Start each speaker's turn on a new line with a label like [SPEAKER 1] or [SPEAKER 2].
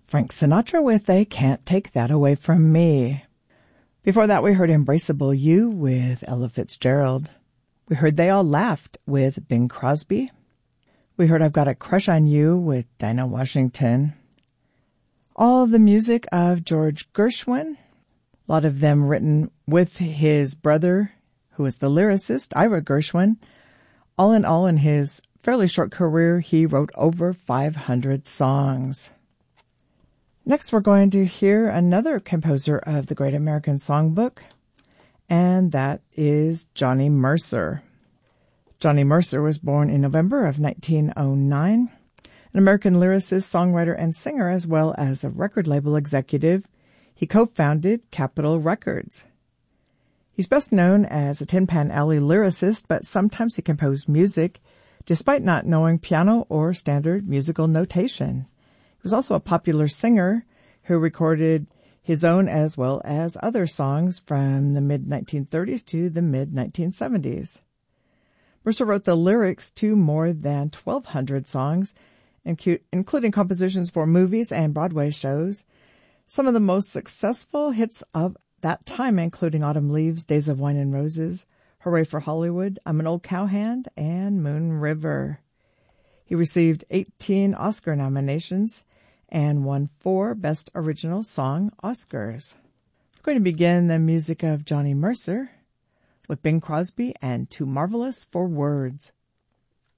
[SPEAKER 1] Frank Sinatra with They Can't Take That Away From Me. Before that, we heard Embraceable You with Ella Fitzgerald. We heard They All Laughed with Bing Crosby. We heard I've Got a Crush on You with Dinah Washington. All the music of George Gershwin, a lot of them written with his brother, who was the lyricist, Ira Gershwin. All in his fairly short career, he wrote over 500 songs. Next, we're going to hear another composer of the Great American Songbook, and that is Johnny Mercer. Johnny Mercer was born in November of 1909, an American lyricist, songwriter, and singer, as well as a record label executive. He co-founded Capitol Records. He's best known as a Tin Pan Alley lyricist, but sometimes he composed music despite not knowing piano or standard musical notation. He was also a popular singer who recorded his own as well as other songs from the mid-1930s to the mid-1970s. Mercer wrote the lyrics to more than 1,200 songs, including compositions for movies and Broadway shows. Some of the most successful hits of that time, including Autumn Leaves, Days of Wine and Roses, Hooray for Hollywood, I'm an Old Cowhand, and Moon River. He received 18 Oscar nominations and won 4 Best Original Song Oscars. We're going to begin the music of Johnny Mercer with Bing Crosby and Too Marvelous for Words.